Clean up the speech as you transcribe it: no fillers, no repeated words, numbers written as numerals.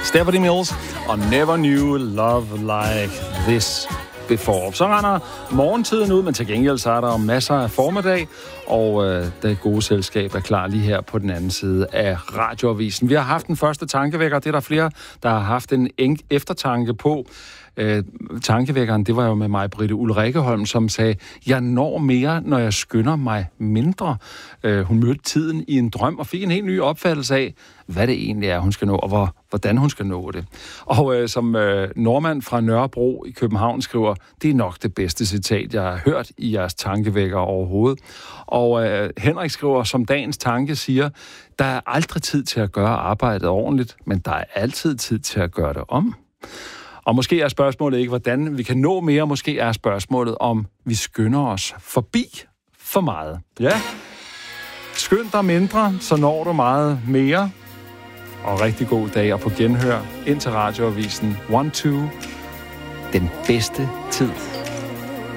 Stephanie Mills og Never Knew Love Like This Before. Så render morgentiden ud, men til gengæld så er der masser af formiddag, og det gode selskab er klar lige her på den anden side af radioavisen. Vi har haft den første tankevækker, det er der flere, der har haft en eftertanke på. Tankevækkeren, det var jo med mig, Britte Ulrikkeholm, som sagde, jeg når mere, når jeg skynder mig mindre. Hun mødte tiden i en drøm og fik en helt ny opfattelse af, hvad det egentlig er, hun skal nå, og hvordan hun skal nå det. Og som nordmand fra Nørrebro i København skriver, det er nok det bedste citat, jeg har hørt i jeres tankevækker overhovedet. Og Henrik skriver, som dagens tanke siger, der er aldrig tid til at gøre arbejdet ordentligt, men der er altid tid til at gøre det om. Og måske er spørgsmålet ikke, hvordan vi kan nå mere. Måske er spørgsmålet, om vi skynder os forbi for meget. Ja, skynd dig mindre, så når du meget mere. Og rigtig god dag, og på genhør ind til radioavisen 1-2. Den bedste tid.